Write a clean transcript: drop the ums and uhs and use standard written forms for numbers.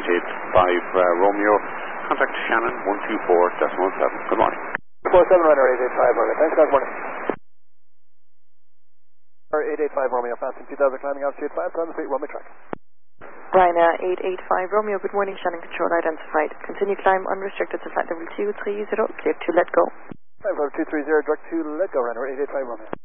Romeo. Contact Shannon 124.17. Good morning. 47 runner 885 Romeo. Thanks guys, morning. 885 Romeo, passing 2000 climbing altitude 5 on the street, runway track. Ryanair 885 Romeo, good morning, Shannon control identified. Continue climb unrestricted to flight level 230, clear to let go. Flight level 230, direct to let go, runner 885 Romeo.